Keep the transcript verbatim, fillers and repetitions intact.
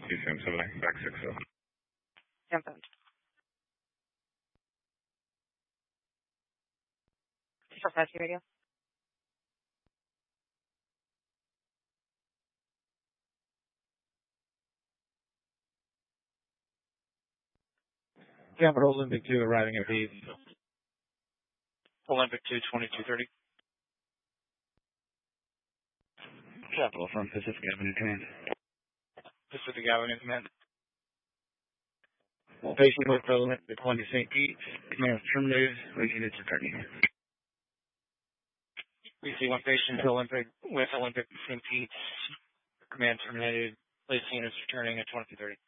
two seven seven nine, back six zero. Confirmed. Central Rescue Radio. Capital Olympic two arriving at eight. Olympic two, twenty-two thirty. Capital from Pacific Avenue Command. Pacific Avenue Command. Patient with Olympic one to Saint Pete. Command terminated. Units returning. We see one patient to Olympic with Olympic Saint Pete. Command terminated. Place units returning at twenty-two thirty.